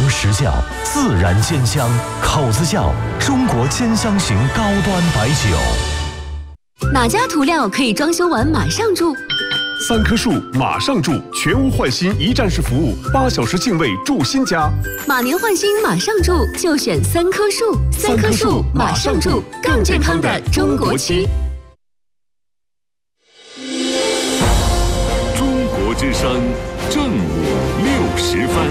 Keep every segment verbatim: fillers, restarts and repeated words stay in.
堂实教，自然煎香，口子窖中国煎香型高端白酒。 哪家涂料可以装修完马上住？ 三棵树马上住，全屋换新一站式服务，八小时净位住新家。 马年换新马上住，就选三棵树。三棵树马上住，更健康的中国区。 中国之声正午六十分。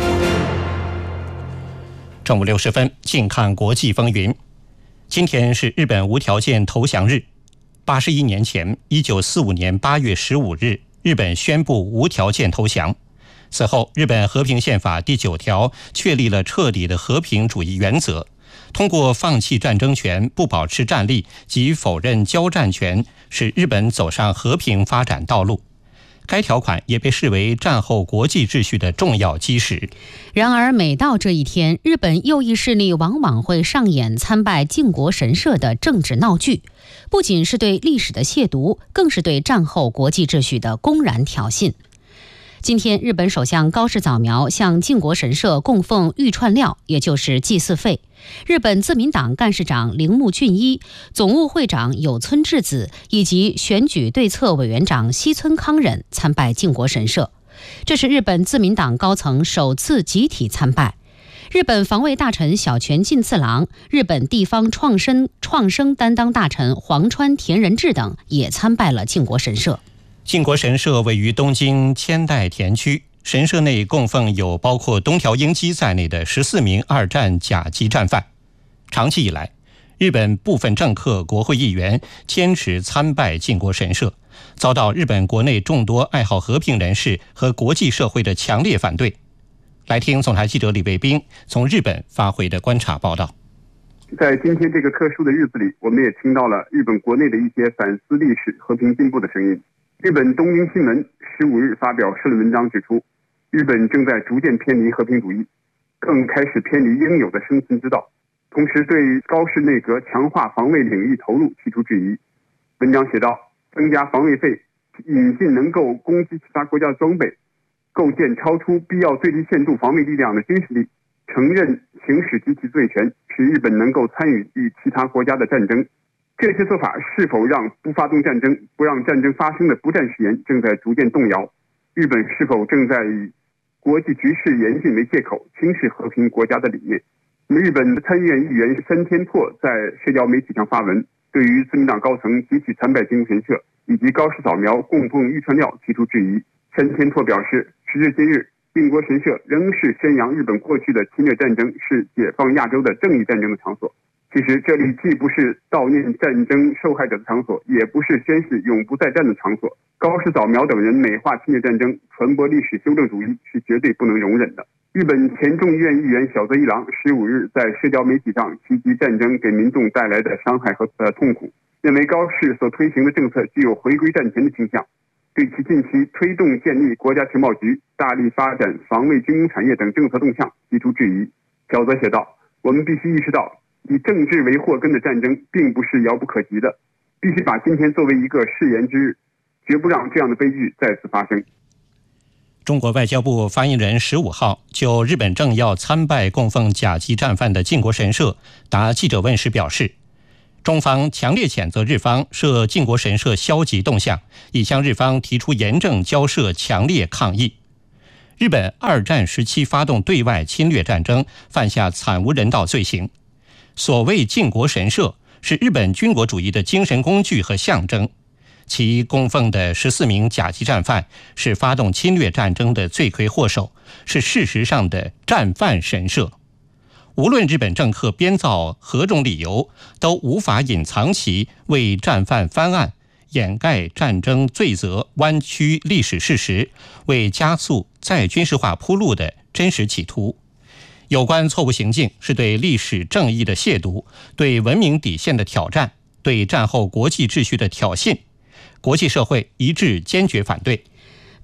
正午六十分，静看国际风云。今天是日本无条件投降日。八十一年前，一九四五年八月十五日，日本宣布无条件投降。此后，日本和平宪法第九条确立了彻底的和平主义原则，通过放弃战争权、不保持战力及否认交战权，使日本走上和平发展道路。该条款也被视为战后国际秩序的重要基石。 然而，每到这一天，日本右翼势力往往会上演参拜靖国神社的政治闹剧，不仅是对历史的亵渎，更是对战后国际秩序的公然挑衅。今天，日本首相高市早苗向靖国神社供奉御串料，也就是祭祀费。日本自民党干事长铃木俊一、总务会长有村智子以及选举对策委员长西村康忍参拜靖国神社，这是日本自民党高层首次集体参拜。日本防卫大臣小泉进次郎、日本地方创生创生担当大臣黄川田仁志等也参拜了靖国神社。 靖国神社位于东京千代田区，神社内供奉有包括东条英机在内的十四名二战甲级战犯。长期以来，日本部分政客、国会议员坚持参拜靖国神社，遭到日本国内众多爱好和平人士和国际社会的强烈反对。来听总台记者李卫兵从日本发回的观察报道。 在今天这个特殊的日子里，我们也听到了日本国内的一些反思历史、和平进步的声音。日本东京新闻十五日发表社论文章指出，日本正在逐渐偏离和平主义，更开始偏离应有的生存之道，同时对高市内阁强化防卫领域投入提出质疑。文章写道，增加防卫费，引进能够攻击其他国家的装备，构建超出必要最低限度防卫力量的军事力，承认行使集体自卫权，使日本能够参与与其他国家的战争。这些做法是否让不发动战争、不让战争发生的不战誓言正在逐渐动摇？日本是否正在以国际局势严峻为借口，轻视和平国家的理念？日本参议院议员山田拓在社交媒体上发文，对于自民党高层集体参拜靖国神社以及高市早苗供奉御串料提出质疑。山田拓表示，时至今日，靖国神社仍是宣扬日本过去的侵略战争是解放亚洲的正义战争的场所。其实这里既不是悼念战争受害者的场所，也不是宣誓永不再战的场所。高市早苗等人美化侵略战争，传播历史修正主义是绝对不能容忍的。日本前众议院议员小泽一郎十五日在社交媒体上提及战争给民众带来的伤害和呃痛苦，认为高市所推行的政策具有回归战前的倾向，对其近期推动建立国家情报局、大力发展防卫军工产业等政策动向提出质疑。小泽写道，我们必须意识到，以政治为祸根的战争并不是遥不可及的，必须把今天作为一个誓言之日，绝不让这样的悲剧再次发生。 中国外交部发言人十五号就日本政要参拜供奉甲级战犯的靖国神社答记者问时表示，中方强烈谴责日方涉靖国神社消极动向，已向日方提出严正交涉强烈抗议。日本二战时期发动对外侵略战争，犯下惨无人道罪行。所谓靖国神社是日本军国主义的精神工具和象征，其供奉的十四名甲级战犯是发动侵略战争的罪魁祸首，是事实上的战犯神社。无论日本政客编造何种理由，都无法隐藏其为战犯翻案、掩盖战争罪责、弯曲历史事实、为加速再军事化铺路的真实企图。有关错误行径是对历史正义的亵渎，对文明底线的挑战，对战后国际秩序的挑衅，国际社会一致坚决反对。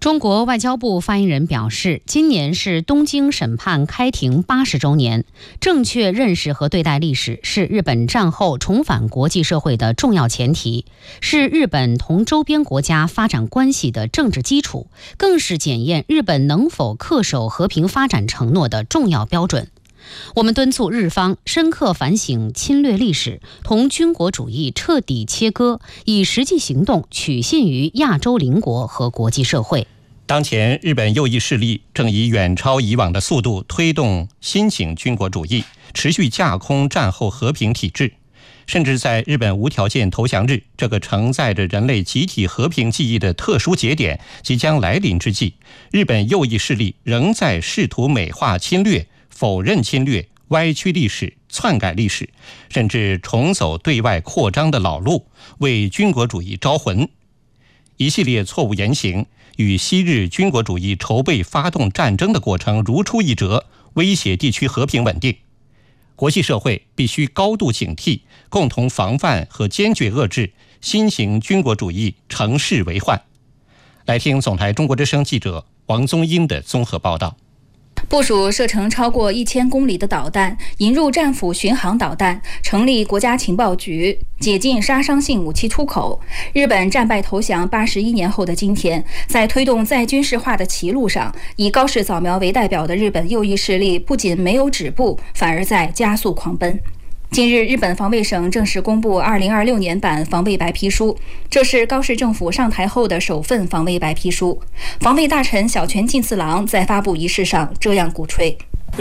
中国外交部发言人表示，今年是东京审判开庭八十周年，正确认识和对待历史是日本战后重返国际社会的重要前提，是日本同周边国家发展关系的政治基础，更是检验日本能否恪守和平发展承诺的重要标准。我们敦促日方深刻反省侵略历史，同军国主义彻底切割，以实际行动取信于亚洲邻国和国际社会。 当前日本右翼势力正以远超以往的速度推动新型军国主义，持续架空战后和平体制，甚至在日本无条件投降日这个承载着人类集体和平记忆的特殊节点即将来临之际，日本右翼势力仍在试图美化侵略、否认侵略、歪曲历史、篡改历史，甚至重走对外扩张的老路，为军国主义招魂。一系列错误言行与昔日军国主义筹备发动战争的过程如出一辙，威胁地区和平稳定。国际社会必须高度警惕，共同防范和坚决遏制新型军国主义乘势为患。来听总台中国之声记者王宗英的综合报道。 部署射程超过一千公里的导弹，引入战斧巡航导弹，成立国家情报局，解禁杀伤性武器出口。日本战败投降八十一年后的今天，在推动再军事化的歧路上，以高市早苗为代表的日本右翼势力不仅没有止步，反而在加速狂奔。近日，日本防卫省正式公布二零二六年版防卫白皮书，这是高市政府上台后的首份防卫白皮书。防卫大臣小泉进次郎在发布仪式上这样鼓吹。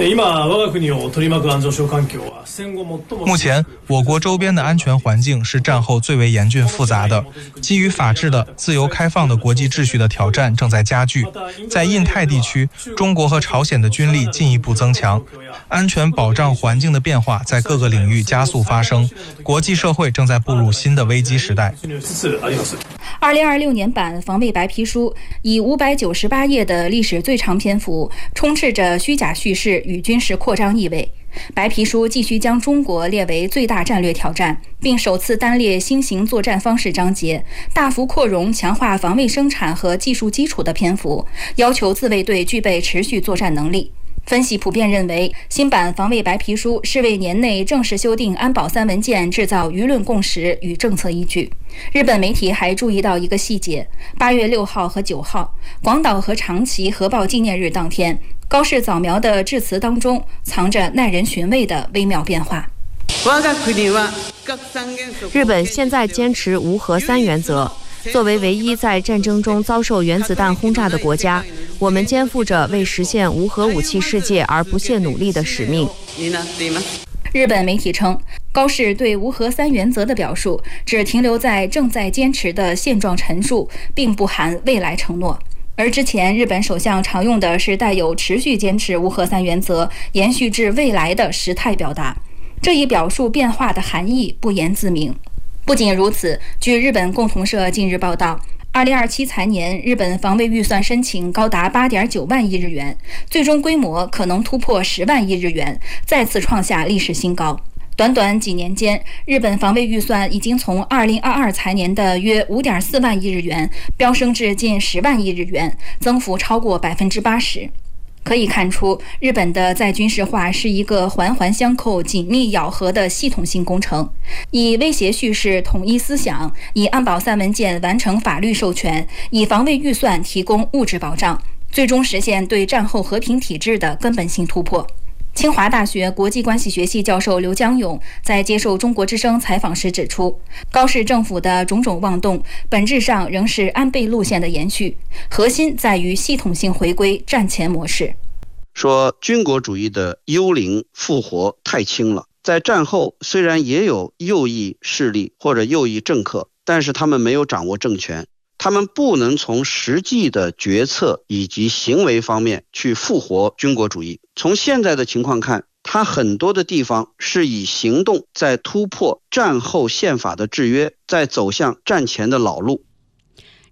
目前，我国周边的安全环境是战后最为严峻复杂的，基于法治的自由开放的国际秩序的挑战正在加剧。在印太地区，中国和朝鲜的军力进一步增强，安全保障环境的变化在各个领域加速发生，国际社会正在步入新的危机时代。 二零二六年版防卫白皮书以五百九十八页的历史最长篇幅，充斥着虚假叙事与军事扩张意味。白皮书继续将中国列为最大战略挑战，并首次单列新型作战方式章节，大幅扩容强化防卫生产和技术基础的篇幅，要求自卫队具备持续作战能力。分析普遍认为，新版防卫白皮书是为年内正式修订安保三文件制造舆论共识与政策依据。日本媒体还注意到一个细节：八月六号和九号，广岛和长崎核爆纪念日当天，高市早苗的致辞当中藏着耐人寻味的微妙变化。 日本现在坚持无核三原则。作为唯一在战争中遭受原子弹轰炸的国家，我们肩负着为实现无核武器世界而不懈努力的使命。 日本媒体称，高市对无核三原则的表述只停留在正在坚持的现状陈述，并不含未来承诺。而之前日本首相常用的是带有持续坚持无核三原则延续至未来的时态表达，这一表述变化的含义不言自明。不仅如此，据日本共同社近日报道，二零二七财年日本防卫预算申请高达 八点九万亿日元，最终规模可能突破十万亿日元，再次创下历史新高。短短几年间，日本防卫预算已经从二零二二财年的约 五点四万亿日元飙升至近十万亿日元，增幅超过 百分之八十。可以看出，日本的再军事化是一个环环相扣、紧密咬合的系统性工程，以威胁叙事统一思想，以安保三文件完成法律授权，以防卫预算提供物质保障，最终实现对战后和平体制的根本性突破。清华大学国际关系学系教授刘江勇在接受中国之声采访时指出，高市政府的种种妄动本质上仍是安倍路线的延续，核心在于系统性回归战前模式。 说军国主义的幽灵复活太轻了，在战后虽然也有右翼势力或者右翼政客，但是他们没有掌握政权，他们不能从实际的决策以及行为方面去复活军国主义。从现在的情况看，它很多的地方是以行动在突破战后宪法的制约，在走向战前的老路。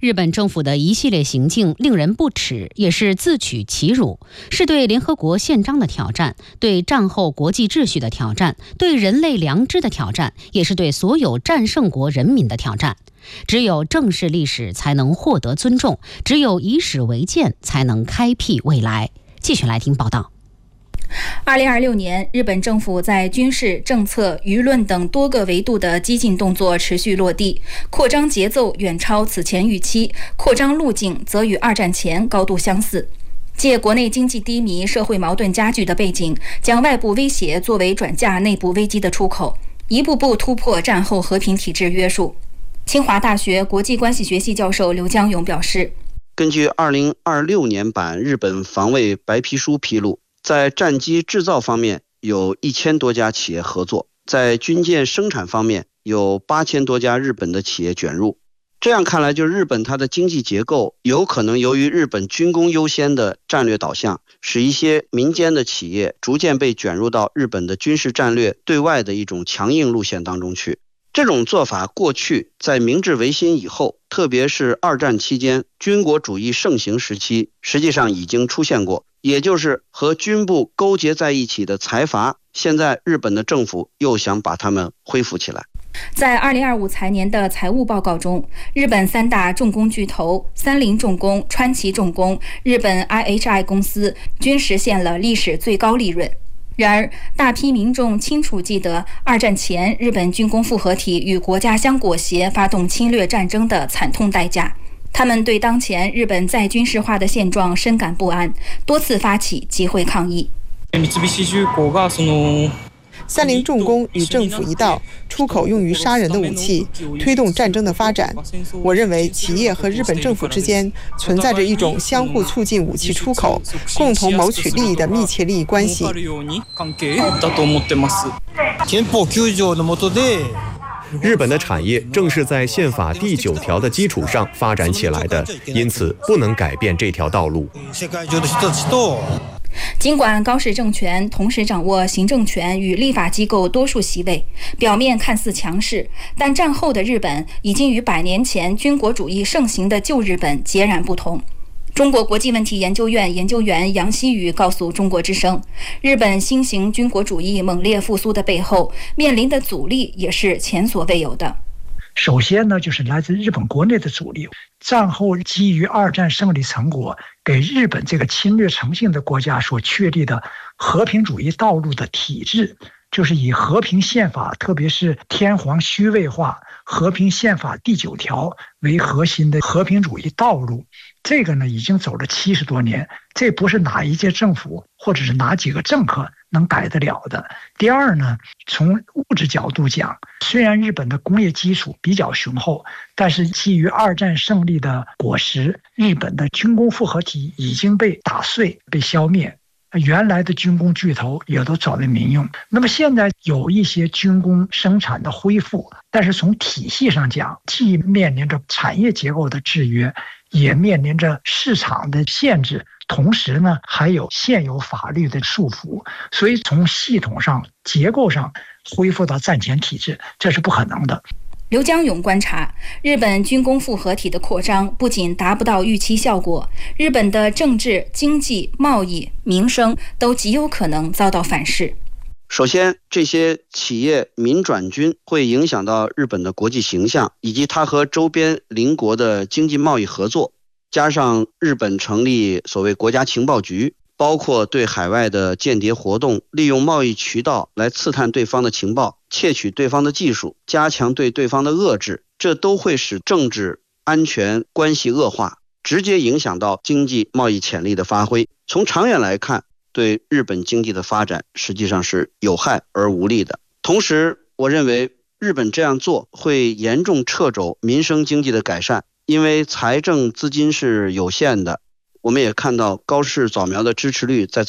日本政府的一系列行径令人不齿，也是自取其辱，是对联合国宪章的挑战，对战后国际秩序的挑战，对人类良知的挑战，也是对所有战胜国人民的挑战。只有正视历史，才能获得尊重；只有以史为鉴，才能开辟未来。继续来听报道。 二零二六年，日本政府在军事、政策、舆论等多个维度的激进动作持续落地，扩张节奏远超此前预期，扩张路径则与二战前高度相似。借国内经济低迷、社会矛盾加剧的背景，将外部威胁作为转嫁内部危机的出口，一步步突破战后和平体制约束。清华大学国际关系学系教授刘江勇表示， 根据二零二六年版日本防卫白皮书披露，在战机制造方面有一千多家企业合作，在军舰生产方面有八千多家日本的企业卷入。这样看来，就日本它的经济结构有可能由于日本军工优先的战略导向，使一些民间的企业逐渐被卷入到日本的军事战略对外的一种强硬路线当中去。这种做法过去在明治维新以后，特别是二战期间军国主义盛行时期，实际上已经出现过，也就是和军部勾结在一起的财阀，现在日本的政府又想把它们恢复起来。 在二零二五财年的财务报告中，日本三大重工巨头三菱重工、川崎重工、日本 I H I 公司均实现了历史最高利润。然而，大批民众清楚记得二战前日本军工复合体与国家相裹挟发动侵略战争的惨痛代价。他们对当前日本再军事化的现状深感不安，多次发起集会抗议。 三菱重工与政府一道，出口用于杀人的武器，推动战争的发展。我认为企业和日本政府之间存在着一种相互促进武器出口、共同谋取利益的密切利益关系。 日本的产业正是在宪法第九条的基础上发展起来的，因此不能改变这条道路。 尽管高市政权同时掌握行政权与立法机构多数席位，表面看似强势，但战后的日本已经与百年前军国主义盛行的旧日本截然不同。中国国际问题研究院研究员杨希宇告诉中国之声，日本新型军国主义猛烈复苏的背后，面临的阻力也是前所未有的。 首先呢，就是来自日本国内的阻力。战后基于二战胜利成果，给日本这个侵略成性的国家所确立的和平主义道路的体制，就是以和平宪法，特别是天皇虚位化和平宪法第九条为核心的和平主义道路。这个呢，已经走了七十多年，这不是哪一届政府或者是哪几个政客能改得了的。第二呢，从物质角度讲，虽然日本的工业基础比较雄厚，但是基于二战胜利的果实，日本的军工复合体已经被打碎、被消灭，原来的军工巨头也都转为民用。那么现在有一些军工生产的恢复，但是从体系上讲，既面临着产业结构的制约，也面临着市场的限制，同时呢，还有现有法律的束缚，所以从系统上、结构上恢复到战前体制，这是不可能的。 刘江勇观察，日本军工复合体的扩张不仅达不到预期效果，日本的政治、经济、贸易、民生都极有可能遭到反噬。 首先，这些企业民转军会影响到日本的国际形象，以及它和周边邻国的经济贸易合作，加上日本成立所谓国家情报局，包括对海外的间谍活动，利用贸易渠道来刺探对方的情报，窃取对方的技术，加强对对方的遏制，这都会使政治安全关系恶化，直接影响到经济贸易潜力的发挥。从长远来看，对日本经济的发展实际上是有害而无利的。同时，我认为日本这样做会严重掣肘民生经济的改善，因为财政资金是有限的。我们也看到高市早苗的支持率在